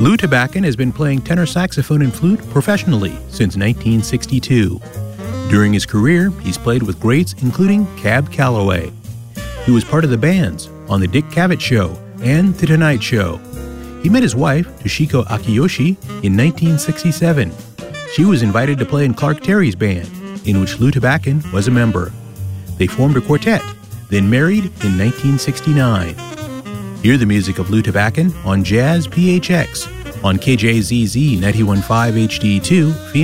Lou Tabakin has been playing tenor saxophone and flute professionally since 1962. During his career, he's played with greats including Cab Calloway. He was part of the bands on The Dick Cavett Show and The Tonight Show. He met his wife, Toshiko Akiyoshi, in 1967. She was invited to play in Clark Terry's band, in which Lou Tabakin was a member. They formed a quartet, then married in 1969. Hear the music of Lou Tabakin on Jazz PHX on KJZZ 91.5 HD2, Phoenix.